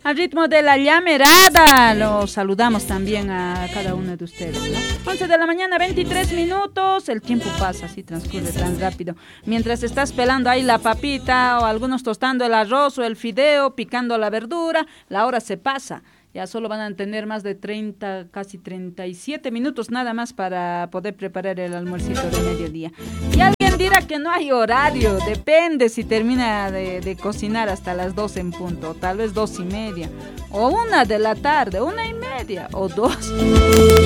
Al ritmo de la llamerada, los saludamos también a cada uno de ustedes, ¿no? 11 de la mañana, 23 minutos, el tiempo pasa, así transcurre tan rápido. Mientras estás pelando ahí la papita, o algunos tostando el arroz o el fideo, picando la verdura, la hora se pasa. Ya solo van a tener más de 30, casi 37 minutos nada más para poder preparar el almuercito de mediodía. Y alguien dirá que no hay horario, depende si termina de cocinar hasta las 2 en punto, tal vez 2:30, o 1 de la tarde, 1:30, o 2.